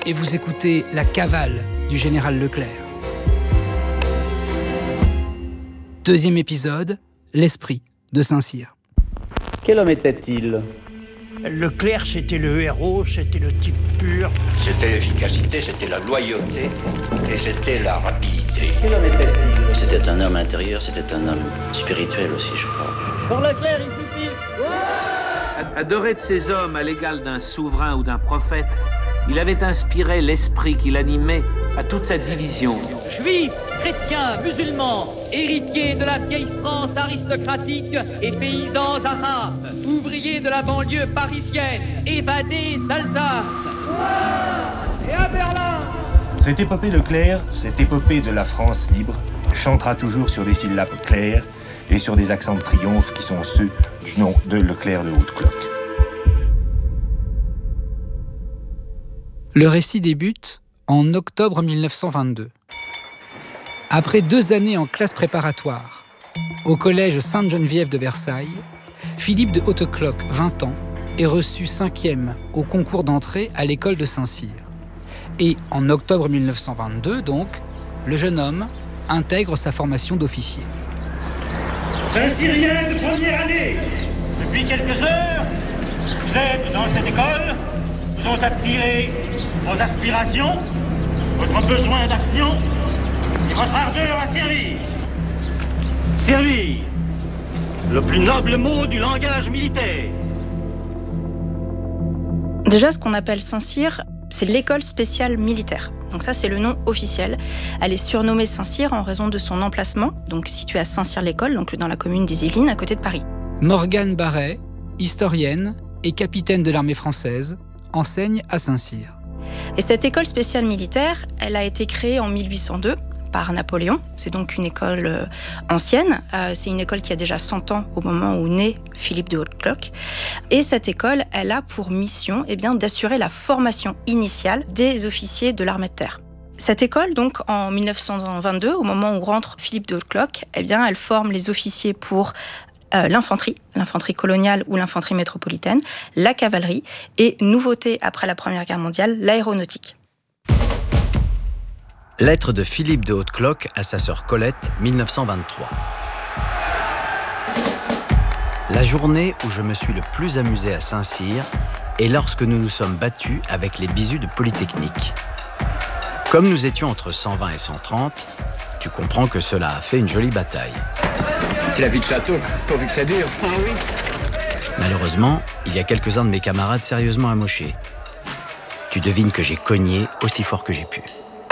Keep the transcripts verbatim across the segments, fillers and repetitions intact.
et vous écoutez La Cavale du général Leclerc. Deuxième épisode, L'Esprit de Saint-Cyr. Quel homme était-il ? Leclerc, c'était le héros, c'était le type pur. C'était l'efficacité, c'était la loyauté et c'était la rapidité. Quel homme était-il ? C'était un homme intérieur, c'était un homme spirituel aussi, je crois. Pour Leclerc, il suffit. Adoré de ces hommes à l'égal d'un souverain ou d'un prophète, il avait inspiré l'esprit qui l'animait à toute sa division. Juifs, chrétiens, musulmans, héritiers de la vieille France aristocratique et paysans arabes, ouvriers de la banlieue parisienne, évadés d'Alsace. Et à Berlin. Cette épopée Leclerc, cette épopée de la France libre, chantera toujours sur des syllabes claires et sur des accents de triomphe qui sont ceux du nom de Leclerc de Haute-Cloque. Le récit débute en octobre mille neuf cent vingt-deux. Après deux années en classe préparatoire, au collège Sainte-Geneviève de Versailles, Philippe de Haute-Cloque, vingt ans, est reçu cinquième au concours d'entrée à l'école de Saint-Cyr. Et en octobre mille neuf cent vingt-deux, donc, le jeune homme intègre sa formation d'officier. Saint-Cyrien de première année, depuis quelques heures, vous êtes dans cette école, vous ont attiré vos aspirations, votre besoin d'action et votre ardeur à servir. Servir, le plus noble mot du langage militaire. Déjà, ce qu'on appelle Saint-Cyr, c'est l'école spéciale militaire. Donc ça, c'est le nom officiel. Elle est surnommée Saint-Cyr en raison de son emplacement, donc située à Saint-Cyr-l'École, donc dans la commune des Yvelines, à côté de Paris. Morgane Barret, historienne et capitaine de l'armée française, enseigne à Saint-Cyr. Et cette école spéciale militaire, elle a été créée en mille huit cent deux par Napoléon. C'est donc une école euh, ancienne. Euh, c'est une école qui a déjà cent ans au moment où naît Philippe de Haute-Cloque. Et cette école, elle a pour mission eh bien, d'assurer la formation initiale des officiers de l'armée de terre. Cette école, donc, en mille neuf cent vingt-deux, au moment où rentre Philippe de Haute-Cloque, eh bien, elle forme les officiers pour euh, l'infanterie, l'infanterie coloniale ou l'infanterie métropolitaine, la cavalerie et, nouveauté après la Première Guerre mondiale, l'aéronautique. Lettre de Philippe de Haute-Cloque à sa sœur Colette, mille neuf cent vingt-trois. La journée où je me suis le plus amusé à Saint-Cyr est lorsque nous nous sommes battus avec les bisous de Polytechnique. Comme nous étions entre cent vingt et cent trente, tu comprends que cela a fait une jolie bataille. C'est la vie de château, pourvu que ça dure. Ah oui. Malheureusement, il y a quelques-uns de mes camarades sérieusement amochés. Tu devines que j'ai cogné aussi fort que j'ai pu.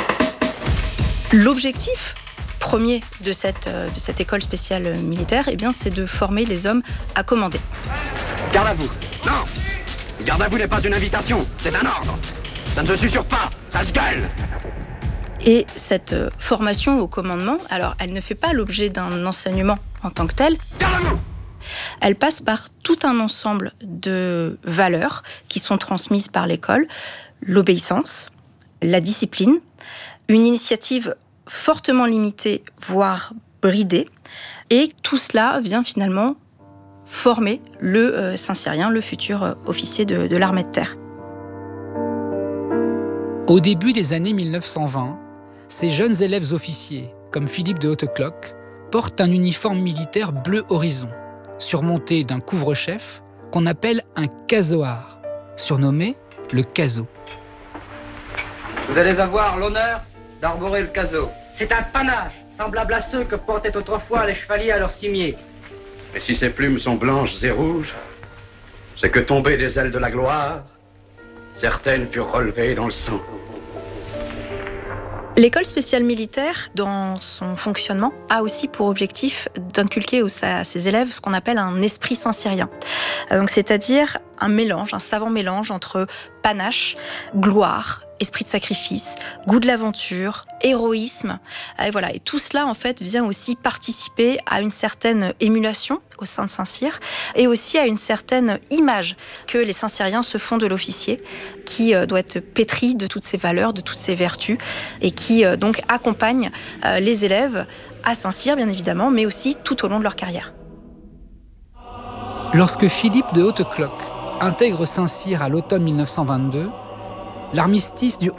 L'objectif premier de cette, de cette école spéciale militaire, eh bien, c'est de former les hommes à commander. Garde à vous. Non. Garde à vous n'est pas une invitation, c'est un ordre. Ça ne se susurre pas, ça se gueule. Et cette formation au commandement, alors, elle ne fait pas l'objet d'un enseignement en tant que tel. Garde à vous. Elle passe par tout un ensemble de valeurs qui sont transmises par l'école. L'obéissance, la discipline, une initiative fortement limitée, voire bridée. Et tout cela vient finalement former le euh, Saint-Cyrien, le futur euh, officier de, de l'armée de terre. Au début des années mille neuf cent vingt, ces jeunes élèves officiers, comme Philippe de Haute-Cloque, portent un uniforme militaire bleu horizon, surmonté d'un couvre-chef qu'on appelle un casoar, surnommé le caso. Vous allez avoir l'honneur d'arborer le caso. C'est un panache, semblable à ceux que portaient autrefois les chevaliers à leurs cimiers. Et si ces plumes sont blanches et rouges, c'est que tombées des ailes de la gloire, certaines furent relevées dans le sang. L'école spéciale militaire, dans son fonctionnement, a aussi pour objectif d'inculquer à ses élèves ce qu'on appelle un esprit saint-cyrien. Donc, c'est-à-dire un mélange, un savant mélange entre panache, gloire, esprit de sacrifice, goût de l'aventure, héroïsme. Et voilà. Et tout cela, en fait, vient aussi participer à une certaine émulation au sein de Saint-Cyr et aussi à une certaine image que les Saint-Cyriens se font de l'officier, qui euh, doit être pétri de toutes ses valeurs, de toutes ses vertus et qui euh, donc accompagne euh, les élèves à Saint-Cyr, bien évidemment, mais aussi tout au long de leur carrière. Lorsque Philippe de Haute-Cloque intègre Saint-Cyr à l'automne mille neuf cent vingt-deux, l'armistice du